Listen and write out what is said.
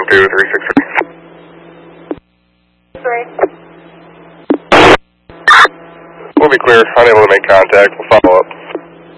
confirm 2363. We'll be clear, unable to make contact, we'll follow up.